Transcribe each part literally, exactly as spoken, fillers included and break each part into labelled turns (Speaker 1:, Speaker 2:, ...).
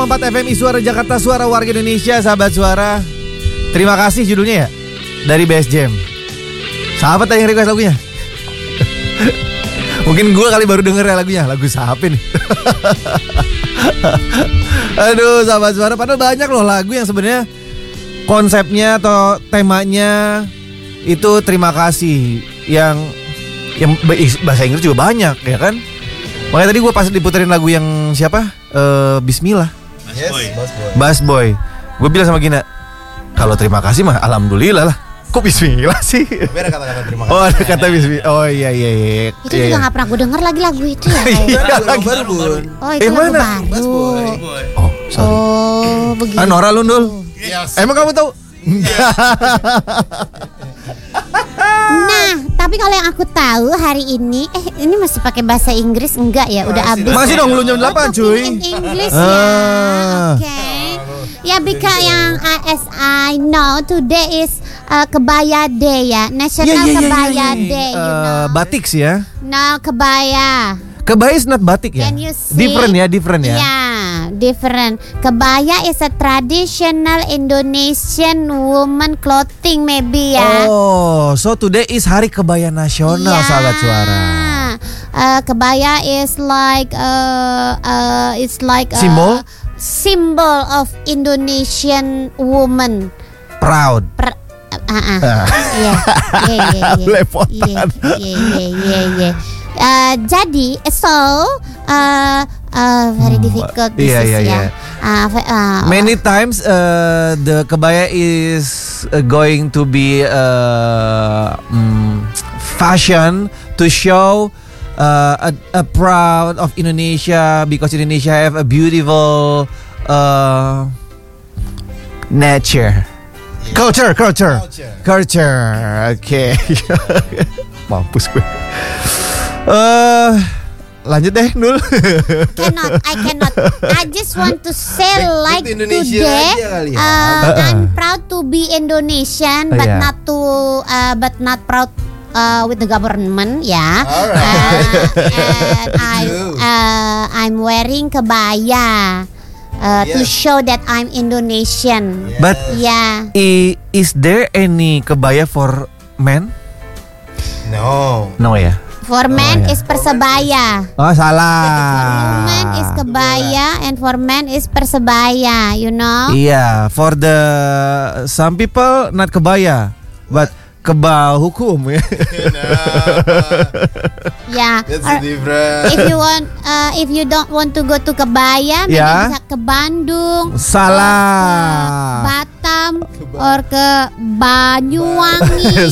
Speaker 1: empat F M I Suara Jakarta, Suara Warga Indonesia, sahabat suara. Terima kasih judulnya ya, dari B S Jam. Sahabat tadi yang request lagunya. Mungkin gue kali baru denger ya lagunya. Lagu siapa nih? Aduh sahabat suara, padahal banyak loh lagu yang sebenarnya konsepnya atau temanya itu terima kasih. Yang yang bahasa Inggris juga banyak ya kan. Makanya tadi gue pas diputerin lagu yang siapa? Uh, Bismillah.
Speaker 2: Yes, Boy.
Speaker 1: Bass Boy. Gue bilang sama Gina, kalau terima kasih mah alhamdulillah lah. Kok Bismillah sih?
Speaker 2: Tapi ada kata-kata terima kasih.
Speaker 1: Oh ada kata Bismillah. Oh iya iya iya.
Speaker 3: Itu
Speaker 1: iya,
Speaker 3: juga
Speaker 1: iya.
Speaker 3: gak pernah gue denger lagi lagu itu ya.
Speaker 1: Iya,
Speaker 2: lagu baru, Bun.
Speaker 3: Oh itu
Speaker 1: Eh,
Speaker 3: lagu
Speaker 1: mana?
Speaker 2: Bass
Speaker 3: baru.
Speaker 2: Boy.
Speaker 1: Oh sorry.
Speaker 3: Oh begitu.
Speaker 1: Ah Nora lu Nul.
Speaker 2: Yes.
Speaker 1: Emang kamu tahu?
Speaker 3: Nah, tapi kalau yang aku tahu hari ini, eh ini masih pakai bahasa Inggris enggak ya? Udah
Speaker 2: Masih
Speaker 3: habis.
Speaker 1: Masih dong belum jam delapan
Speaker 3: Oh,
Speaker 1: cuy.
Speaker 3: in English
Speaker 1: Ah.
Speaker 3: ya. Oke. Ya, because yang uh, as I know today is uh, Kebaya Day ya, National
Speaker 1: Iya, iya, iya,
Speaker 3: Kebaya
Speaker 1: iya, iya.
Speaker 3: Day. You
Speaker 1: Eh,
Speaker 3: know.
Speaker 1: batik sih ya.
Speaker 3: No kebaya.
Speaker 1: Kebaya is not batik ya.
Speaker 3: Can you see?
Speaker 1: Different ya, different ya.
Speaker 3: Yeah, different. Kebaya is a traditional Indonesian woman clothing maybe ya.
Speaker 1: Oh, so today is Hari Kebaya Nasional,
Speaker 3: Yeah.
Speaker 1: sahabat suara.
Speaker 3: Uh, kebaya is like uh, uh, it's like a
Speaker 1: Simbol?
Speaker 3: symbol of Indonesian woman.
Speaker 1: Proud.
Speaker 3: Per, uh, uh,
Speaker 1: Ah.
Speaker 3: yeah, yeah, yeah, yeah.
Speaker 1: Lepotan.
Speaker 3: Yeah, yeah, yeah, yeah, yeah. Uh, jadi so uh, uh, very difficult this
Speaker 1: Iya,
Speaker 3: is
Speaker 1: iya,
Speaker 3: ya.
Speaker 1: iya.
Speaker 3: Uh, uh,
Speaker 1: Many times uh, the kebaya is uh, going to be uh, mm, fashion to show uh, a, a proud of Indonesia because Indonesia have a beautiful uh, nature. Culture, culture,
Speaker 2: Culture.
Speaker 1: culture. Oke, mampus gue. Eh, lanjut deh, Nul.
Speaker 3: cannot, I cannot. I just want to say
Speaker 2: Back- back
Speaker 3: like
Speaker 2: to Indonesia
Speaker 3: today,
Speaker 2: aja kali ya.
Speaker 3: uh,
Speaker 1: Uh-uh.
Speaker 3: I'm proud to be Indonesian, but
Speaker 1: Yeah.
Speaker 3: not to, uh, but not proud uh, with the government, ya.
Speaker 2: Alright.
Speaker 3: Uh, and I,
Speaker 2: You.
Speaker 3: uh, I'm wearing kebaya uh, to
Speaker 2: Yes.
Speaker 3: show that I'm Indonesian.
Speaker 1: But
Speaker 3: Yeah.
Speaker 1: i- is there any kebaya for men?
Speaker 2: No.
Speaker 1: No ya.
Speaker 3: For men
Speaker 1: yeah.
Speaker 3: is persebaya.
Speaker 1: Oh salah.
Speaker 3: Woman is kebaya and for men is persebaya, you know?
Speaker 1: Iya, for the some people not kebaya, but kebal hukum ya.
Speaker 3: Yeah.
Speaker 2: That's
Speaker 3: Or
Speaker 2: different.
Speaker 3: if you want, uh, if you don't want to go to Kebaya, maybe
Speaker 1: Ya.
Speaker 3: bisa ke Bandung,
Speaker 1: Salah.
Speaker 3: ke Batam, or ke Banyuwangi,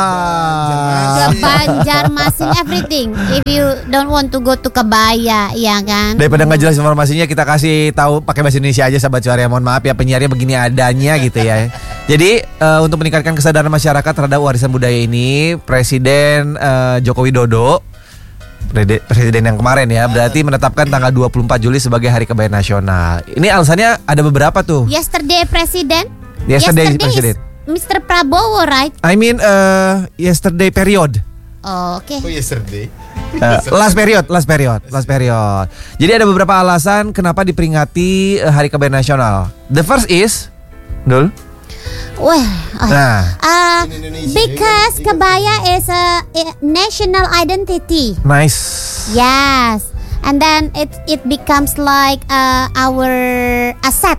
Speaker 1: Salah.
Speaker 3: ke Banjarmasin, everything. If you don't want to go to Kebaya, ya kan?
Speaker 1: Daripada nggak jelas informasinya, kita kasih tahu pakai bahasa Indonesia aja, sahabat suara. Mohon maaf ya, penyiarnya begini adanya gitu ya. Jadi uh, untuk meningkatkan kesadaran masyarakat terhadap warisan budaya ini, Presiden uh, Joko Widodo, Presiden yang kemarin ya, berarti menetapkan tanggal dua puluh empat Juli sebagai Hari Kebaya Nasional. Ini alasannya ada beberapa tuh.
Speaker 3: Yesterday Presiden,
Speaker 1: Yesterday,
Speaker 3: is
Speaker 1: President.
Speaker 3: mister Prabowo, right?
Speaker 1: I mean uh, yesterday period.
Speaker 3: Oh, oke.
Speaker 2: Oh, yesterday.
Speaker 1: Uh, last period, last period, last period. Jadi ada beberapa alasan kenapa diperingati uh, Hari Kebaya Nasional. The first is, Dul.
Speaker 3: Wah, oh.
Speaker 1: Nah,
Speaker 3: Uh,
Speaker 2: In Indonesia
Speaker 3: because
Speaker 2: juga-
Speaker 3: kebaya is a, a national identity.
Speaker 1: nice.
Speaker 3: Yes, and then it it becomes like uh, our asset.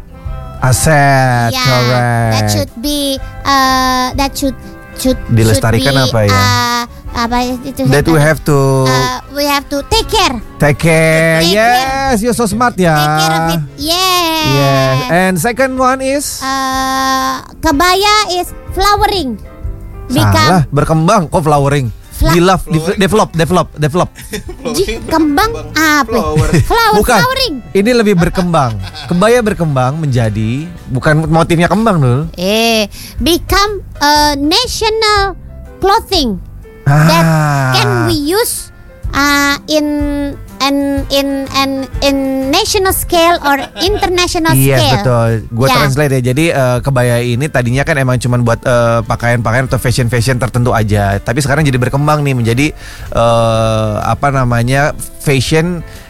Speaker 1: Aset,
Speaker 3: Yeah,
Speaker 1: correct.
Speaker 3: that should be uh, that should should
Speaker 1: Dilestarikan
Speaker 3: should be,
Speaker 1: apa ya?
Speaker 3: Uh, apa itu?
Speaker 1: That we have to
Speaker 3: Uh, we have to take care.
Speaker 1: take care.
Speaker 3: Take
Speaker 1: Yes, you're so smart ya.
Speaker 3: Take care of it. Yeah.
Speaker 1: Yes. And second one is
Speaker 3: Uh, kebaya is flowering.
Speaker 1: salah, berkembang. Kok flowering?
Speaker 3: Fla-
Speaker 1: Dilove, de- develop, develop, develop.
Speaker 3: Ji, kembang apa?
Speaker 2: Flower.
Speaker 3: Flower,
Speaker 1: Bukan.
Speaker 3: flowering.
Speaker 1: Ini lebih berkembang. Kebaya berkembang menjadi bukan motifnya kembang dulu.
Speaker 3: Eh, become a national clothing that
Speaker 1: Ah.
Speaker 3: can we use uh, in and in and in national scale or international
Speaker 1: Iya
Speaker 3: scale.
Speaker 1: betul. Gue
Speaker 3: Ya.
Speaker 1: translate ya. Jadi eh, kebaya ini tadinya kan emang cuman buat eh, pakaian-pakaian atau fashion-fashion tertentu aja. Tapi sekarang jadi berkembang nih menjadi eh, apa namanya fashion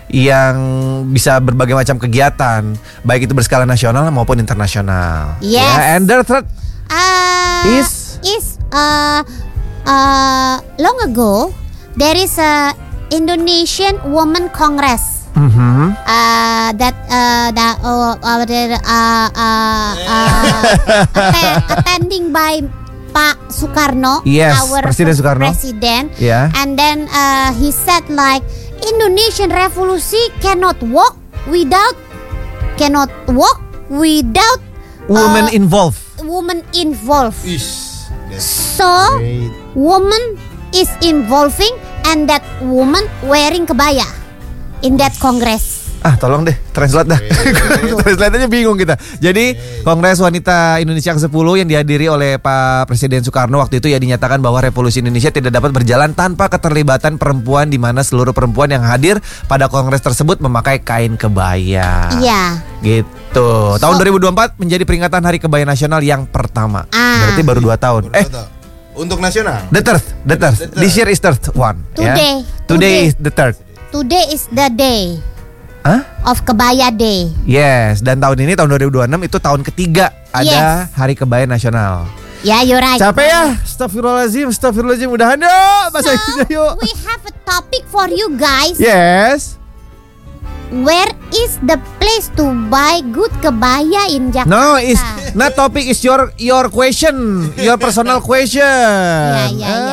Speaker 1: yang bisa berbagai macam kegiatan, baik itu berskala nasional maupun internasional.
Speaker 3: Yes.
Speaker 1: Ya, and the third
Speaker 3: Uh,
Speaker 1: Is-
Speaker 3: is uh, uh, long ago there is a Indonesian Women Congress.
Speaker 1: mhm.
Speaker 3: Uh, that uh, that uh, uh, the, uh, uh, uh, atten- attending by Pak Soekarno,
Speaker 1: Yes,
Speaker 3: our
Speaker 1: Presiden
Speaker 3: first
Speaker 1: Soekarno.
Speaker 3: president,
Speaker 1: Ya.
Speaker 3: and then uh, he said like Indonesian Revolution cannot walk without cannot walk without
Speaker 1: Women
Speaker 3: uh,
Speaker 1: involved.
Speaker 3: woman involved.
Speaker 2: Ish, that's
Speaker 3: So
Speaker 2: great.
Speaker 3: woman is involving and that woman wearing kebaya in that congress.
Speaker 1: Ah, tolong deh, translate dah. Translate aja bingung kita. Jadi, Kongres Wanita Indonesia kesepuluh yang dihadiri oleh Pak Presiden Soekarno waktu itu ya dinyatakan bahwa revolusi Indonesia tidak dapat berjalan tanpa keterlibatan perempuan, di mana seluruh perempuan yang hadir pada kongres tersebut memakai kain kebaya.
Speaker 3: Iya.
Speaker 1: Gitu. Tahun dua ribu dua puluh empat menjadi peringatan Hari Kebaya Nasional yang pertama.
Speaker 3: Ah.
Speaker 1: Berarti baru dua tahun. Eh,
Speaker 2: Untuk nasional.
Speaker 1: the third, the third.
Speaker 2: The third.
Speaker 1: This year is third one. ya.
Speaker 3: Today.
Speaker 1: Today
Speaker 3: Today.
Speaker 1: is the third.
Speaker 3: Today is the day
Speaker 1: Hah?
Speaker 3: of kebaya day.
Speaker 1: Yes, dan tahun ini tahun dua ribu dua puluh enam itu tahun ketiga ada
Speaker 3: Yes.
Speaker 1: Hari Kebaya Nasional.
Speaker 3: Yeah, you're right.
Speaker 1: Capek ya? Astagfirullahaladzim, astagfirullahaladzim. Udahan yuk, bahasa Indonesia yuk.
Speaker 3: We have a topic for you guys.
Speaker 1: Yes.
Speaker 3: Where is the place to buy good kebaya in Jakarta?
Speaker 1: No, is not topic is your your question, your personal question.
Speaker 3: Ya, ya, ya.